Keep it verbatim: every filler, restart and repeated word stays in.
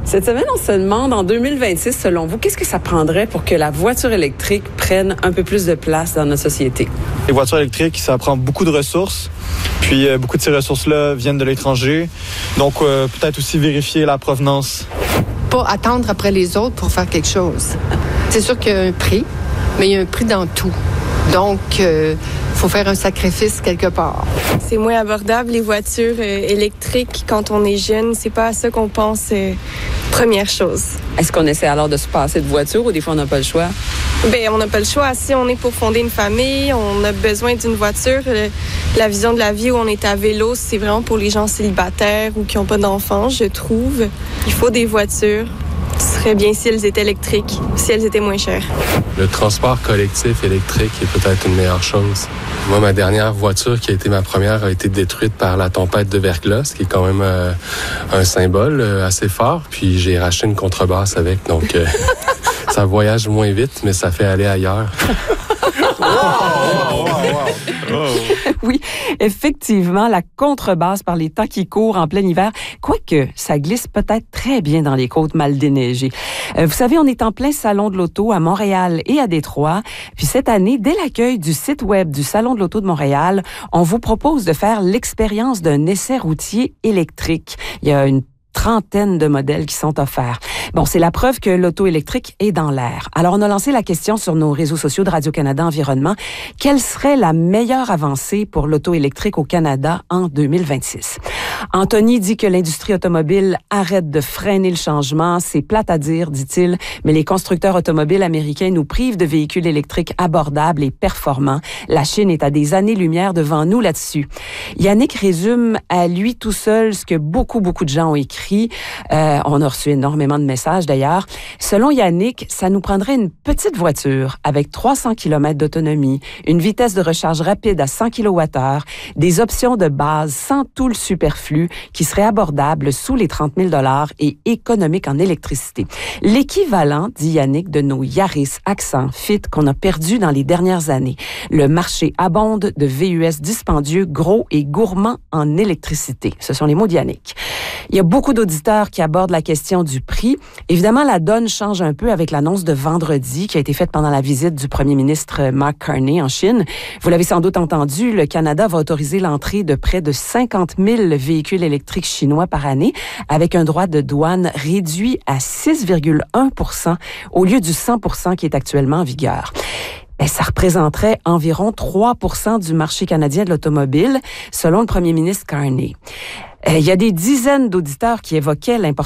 Cette semaine, on se demande, en deux mille vingt-six, selon vous, qu'est-ce que ça prendrait pour que la voiture électrique prenne un peu plus de place dans notre société? Les voitures électriques, ça prend beaucoup de ressources. Puis euh, beaucoup de ces ressources-là viennent de l'étranger. Donc, euh, peut-être aussi vérifier la provenance. Pas attendre après les autres pour faire quelque chose. C'est sûr qu'il y a un prix, mais il y a un prix dans tout. Donc, il euh, faut faire un sacrifice quelque part. C'est moins abordable, les voitures euh, électriques, quand on est jeune. C'est pas à ça qu'on pense, euh, première chose. Est-ce qu'on essaie alors de se passer de voiture ou des fois on n'a pas le choix? Bien, on n'a pas le choix. Si on est pour fonder une famille, on a besoin d'une voiture. Euh, la vision de la vie où on est à vélo, c'est vraiment pour les gens célibataires ou qui n'ont pas d'enfants, je trouve. Il faut des voitures. Ce serait bien si elles étaient électriques, si elles étaient moins chères. Le transport collectif électrique est peut-être une meilleure chose. Moi, ma dernière voiture, qui a été ma première, a été détruite par la tempête de verglas, qui est quand même euh, un symbole euh, assez fort. Puis j'ai racheté une contrebasse avec, donc euh, ça voyage moins vite, mais ça fait aller ailleurs. Oui, effectivement, la contrebasse par les temps qui courent en plein hiver, quoique ça glisse peut-être très bien dans les côtes mal déneigées. Euh, vous savez, on est en plein salon de l'auto à Montréal et à Détroit. Puis cette année, dès l'accueil du site web du Salon de l'auto de Montréal, on vous propose de faire l'expérience d'un essai routier électrique. Il y a une trentaine de modèles qui sont offerts. Bon, c'est la preuve que l'auto électrique est dans l'air. Alors, on a lancé la question sur nos réseaux sociaux de Radio-Canada Environnement. Quelle serait la meilleure avancée pour l'auto électrique au Canada en deux mille vingt-six? Anthony dit que l'industrie automobile arrête de freiner le changement. C'est plate à dire, dit-il, mais les constructeurs automobiles américains nous privent de véhicules électriques abordables et performants. La Chine est à des années-lumière devant nous là-dessus. Yannick résume à lui tout seul ce que beaucoup, beaucoup de gens ont écrit. Euh, on a reçu énormément de messages d'ailleurs. Selon Yannick, ça nous prendrait une petite voiture avec trois cents kilomètres d'autonomie, une vitesse de recharge rapide à cent kilowattheures, des options de base sans tout le superflu qui seraient abordables sous les trente mille dollars et économiques en électricité. L'équivalent, dit Yannick, de nos Yaris, Accent, Fit qu'on a perdus dans les dernières années. Le marché abonde de V U S dispendieux, gros et gourmands en électricité. Ce sont les mots de Yannick. Il y a beaucoup d'auditeurs qui abordent la question du prix. Évidemment, la donne change un peu avec l'annonce de vendredi qui a été faite pendant la visite du premier ministre Mark Carney en Chine. Vous l'avez sans doute entendu, le Canada va autoriser l'entrée de près de cinquante mille véhicules électriques chinois par année avec un droit de douane réduit à six virgule un pour cent au lieu du cent pour cent qui est actuellement en vigueur. Bien, ça représenterait environ trois pour cent du marché canadien de l'automobile, selon le premier ministre Carney. Il y a des dizaines d'auditeurs qui évoquaient l'importance